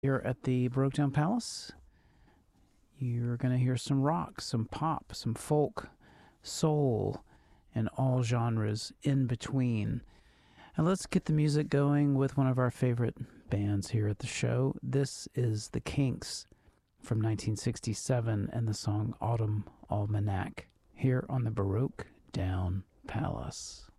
Here at the Broke Palace, you're going to hear some rock, some pop, some folk, soul, and all genres in between. And let's get the music going with one of our favorite bands here at the show. This is The Kinks from 1967 and the song Autumn Almanac here on the Baroque Down Palace.